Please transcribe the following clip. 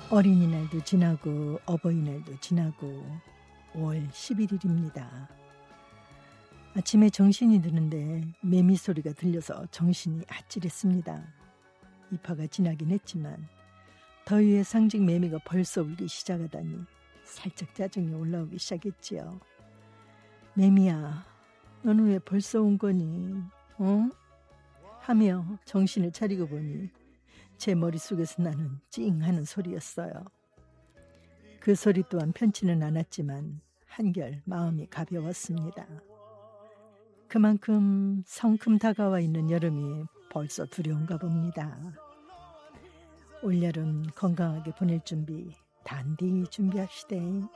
어린이날도 지나고 어버이날도 지나고 5월 11일입니다. 아침에 정신이 드는데 매미 소리가 들려서 정신이 아찔했습니다. 입하가 지나긴 했지만 더위의 상징 매미가 벌써 울기 시작하다니 살짝 짜증이 올라오기 시작했지요. 매미야, 너는 왜 벌써 온 거니? 어? 하며 정신을 차리고 보니 제 머릿속에서 나는 찡하는 소리였어요. 그 소리 또한 편치는 않았지만 한결 마음이 가벼웠습니다. 그만큼 성큼 다가와 있는 여름이 벌써 두려운가 봅니다. 올여름 건강하게 보낼 준비 단디 준비합시다.